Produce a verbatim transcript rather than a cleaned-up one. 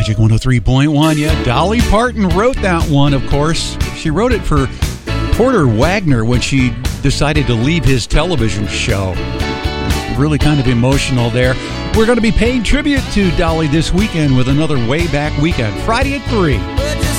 Magic one oh three point one. Yeah, Dolly Parton wrote that one, of course. She wrote it for Porter Wagner when she decided to leave his television show. Really kind of emotional there. We're going to be paying tribute to Dolly this weekend with another Way Back Weekend, Friday at three.